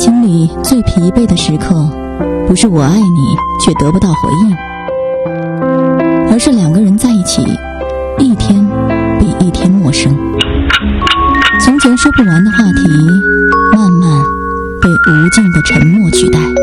情里最疲惫的时刻，不是我爱你却得不到回应，而是两个人在一起，一天比一天陌生。从前说不完的话题，慢慢被无尽的沉默取代。